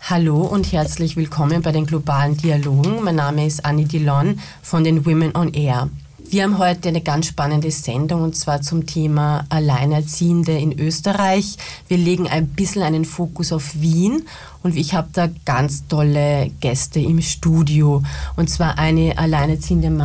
Hallo und herzlich willkommen bei den globalen Dialogen. Mein Name ist Annie Dillon von den Women on Air. Wir haben heute eine ganz spannende Sendung und zwar zum Thema Alleinerziehende in Österreich. Wir legen ein bisschen einen Fokus auf Wien und ich habe da ganz tolle Gäste im Studio. Und zwar eine alleinerziehende